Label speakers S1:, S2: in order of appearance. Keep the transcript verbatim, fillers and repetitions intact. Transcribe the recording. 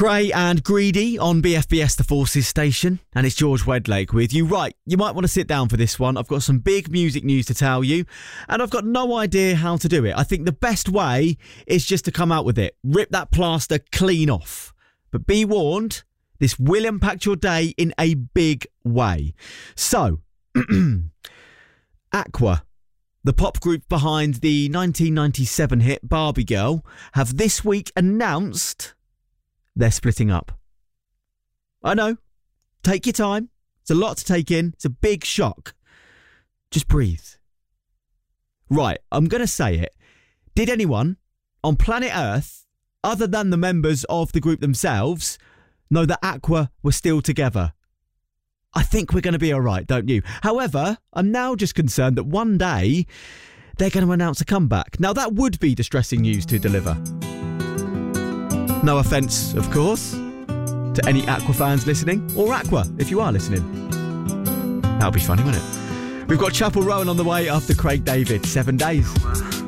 S1: Grey and Greedy on B F B S The Forces station, and it's George Wedlake with you. Right, you might want to sit down for this one. I've got some big music news to tell you, and I've got no idea how to do it. I think the best way is just to come out with it. Rip that plaster clean off. But be warned, this will impact your day in a big way. So, Aqua, the pop group behind the nineteen ninety-seven hit Barbie Girl, have this week announced they're splitting up. I know. Take your time. It's a lot to take in. It's a big shock. Just breathe. Right, I'm going to say it. Did anyone on planet Earth, other than the members of the group themselves, know that Aqua were still together? I think we're going to be all right, don't you? However, I'm now just concerned that one day they're going to announce a comeback. Now, that would be distressing news to deliver. No offence, of course, to any Aqua fans listening, or Aqua, if you are listening. That'll be funny, won't it? We've got Chapel Rowan on the way after Craig David. Seven days.